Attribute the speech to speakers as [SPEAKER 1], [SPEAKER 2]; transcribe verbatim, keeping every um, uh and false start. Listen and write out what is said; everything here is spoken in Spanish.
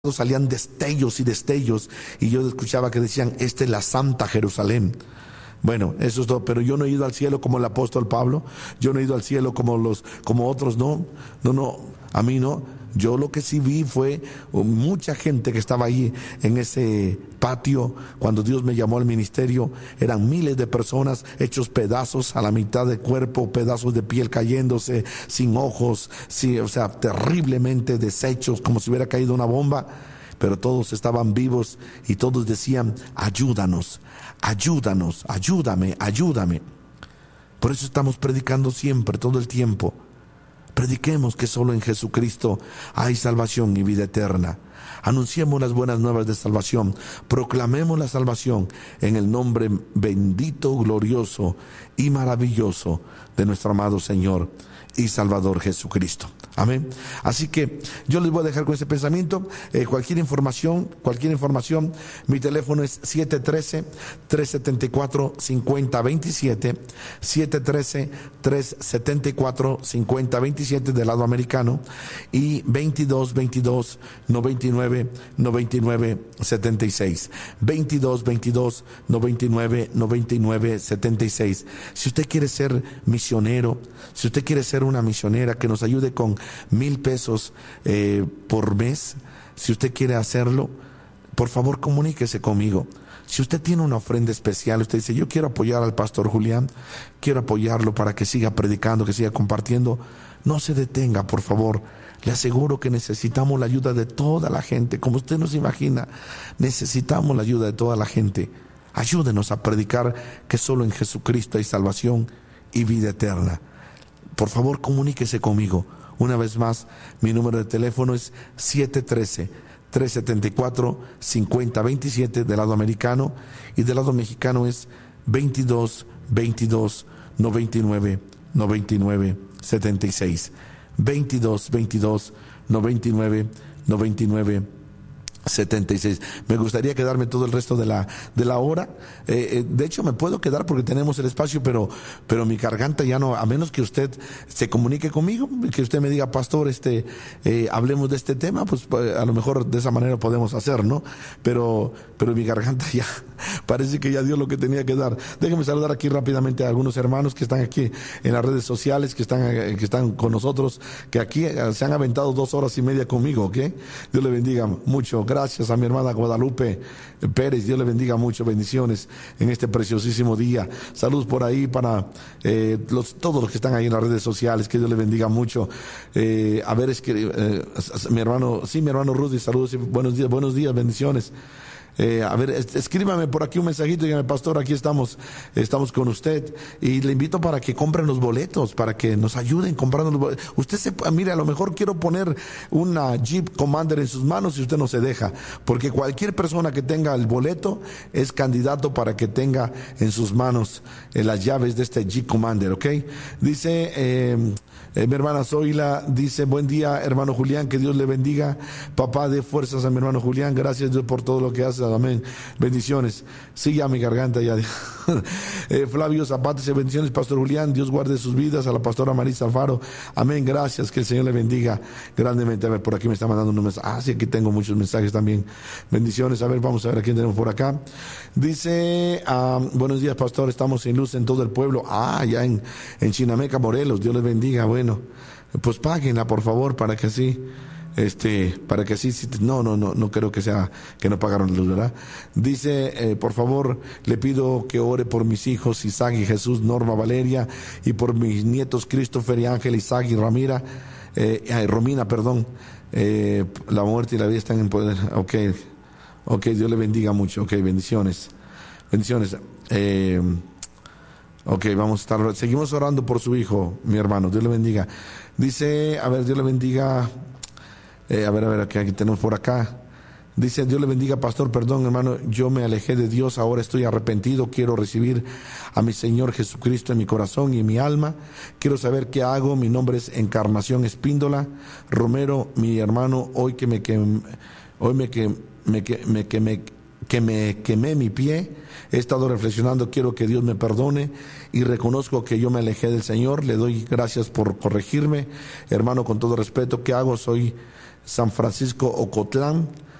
[SPEAKER 1] salían destellos y destellos, y yo escuchaba que decían: esta es la Santa Jerusalén. Bueno, eso es todo, pero yo no he ido al cielo como el apóstol Pablo, yo no he ido al cielo como los, como otros, no, no, no, a mí no. Yo lo que sí vi fue mucha gente que estaba ahí en ese patio cuando Dios me llamó al ministerio. Eran miles de personas hechos pedazos a la mitad del cuerpo, pedazos de piel cayéndose, sin ojos, sí, o sea, terriblemente deshechos, como si hubiera caído una bomba. Pero todos estaban vivos y todos decían: ayúdanos, ayúdanos, ayúdame, ayúdame. Por eso estamos predicando siempre, todo el tiempo. Prediquemos que solo en Jesucristo hay salvación y vida eterna. Anunciemos las buenas nuevas de salvación. Proclamemos la salvación en el nombre bendito, glorioso y maravilloso de nuestro amado Señor y Salvador Jesucristo. Amén. Así que yo les voy a dejar con ese pensamiento. Eh, cualquier información, cualquier información, mi teléfono es siete uno tres, tres siete cuatro, cinco cero dos siete, siete uno tres, tres siete cuatro, cinco cero dos siete del lado americano, y veintidós veintidós noventa y nueve noventa y nueve setenta y seis, veintidós veintidós noventa y nueve noventa y nueve setenta y seis. Si usted quiere ser misionero, si usted quiere ser una misionera que nos ayude con mil pesos eh, por mes, si usted quiere hacerlo, por favor comuníquese conmigo. Si usted tiene una ofrenda especial, usted dice: yo quiero apoyar al pastor Julián, quiero apoyarlo para que siga predicando, que siga compartiendo, no se detenga, por favor. Le aseguro que necesitamos la ayuda de toda la gente, como usted nos imagina. Necesitamos la ayuda de toda la gente. Ayúdenos a predicar que solo en Jesucristo hay salvación y vida eterna. Por favor, comuníquese conmigo. Una vez más, mi número de teléfono es siete uno tres, tres siete cuatro, cinco cero dos siete del lado americano, y del lado mexicano es veintidós veintidós noventa y nueve noventa y nueve setenta y seis. veintidós veintidós noventa y nueve noventa y nueve setenta y seis. Me gustaría quedarme todo el resto de la de la hora. Eh, eh, de hecho, me puedo quedar porque tenemos el espacio, pero pero mi garganta ya no, a menos que usted se comunique conmigo, que usted me diga: pastor, este, eh, hablemos de este tema, pues a lo mejor de esa manera podemos hacer, ¿no? Pero pero mi garganta ya parece que ya dio lo que tenía que dar. Déjenme saludar aquí rápidamente a algunos hermanos que están aquí en las redes sociales, que están que están con nosotros, que aquí se han aventado dos horas y media conmigo, ¿ok? Dios le bendiga mucho. Gracias a mi hermana Guadalupe Pérez, Dios le bendiga mucho, bendiciones en este preciosísimo día. Saludos por ahí para eh, los, todos los que están ahí en las redes sociales, que Dios le bendiga mucho. Eh, a ver, es que eh, mi hermano, sí, mi hermano Rudy, saludos y buenos días, buenos días, bendiciones. Eh, a ver, es, escríbame por aquí un mensajito y dígame: pastor, aquí estamos, estamos con usted, y le invito para que compren los boletos, para que nos ayuden comprando los boletos. Usted se, mire, a lo mejor quiero poner una Jeep Commander en sus manos y usted no se deja, porque cualquier persona que tenga el boleto es candidato para que tenga en sus manos eh, las llaves de este Jeep Commander, ¿ok? Dice eh, eh, mi hermana Zoila, dice: buen día, hermano Julián, que Dios le bendiga. Papá, dé fuerzas a mi hermano Julián, gracias Dios por todo lo que hace. Amén. Bendiciones. Sí, ya mi garganta ya. eh, Flavio Zapata dice: bendiciones, pastor Julián. Dios guarde sus vidas. A la pastora Marisa Alfaro. Amén. Gracias. Que el Señor le bendiga grandemente. A ver, por aquí me está mandando un mensaje. Ah, sí, aquí tengo muchos mensajes también. Bendiciones. A ver, vamos a ver a quién tenemos por acá. Dice: um, buenos días, pastor. Estamos sin luz en todo el pueblo. Ah, ya en, en Chinameca, Morelos. Dios les bendiga. Bueno, pues páguenla, por favor, para que así. Este, para que así, no, no, no, no creo que sea que no pagaron la luz, ¿verdad? Dice: eh, por favor, le pido que ore por mis hijos Isaac y Jesús, Norma, Valeria, y por mis nietos Christopher y Ángel, Isaac y Ramira, eh, Romina, perdón. Eh, la muerte y la vida están en poder. Ok, ok, Dios le bendiga mucho. Ok, bendiciones, bendiciones. Eh, ok, vamos a estar, seguimos orando por su hijo, mi hermano. Dios le bendiga. Dice, a ver, Dios le bendiga. Eh, a ver, a ver, aquí, aquí tenemos por acá. Dice: Dios le bendiga, pastor, perdón, hermano, yo me alejé de Dios, ahora estoy arrepentido, quiero recibir a mi Señor Jesucristo en mi corazón y en mi alma. Quiero saber qué hago. Mi nombre es Encarnación Espíndola Romero, mi hermano. Hoy que me quemé, hoy me que me que me quemé, que me quemé mi pie, he estado reflexionando, quiero que Dios me perdone y reconozco que yo me alejé del Señor. Le doy gracias por corregirme, hermano, con todo respeto. ¿Qué hago? Soy San Francisco Ocotlán,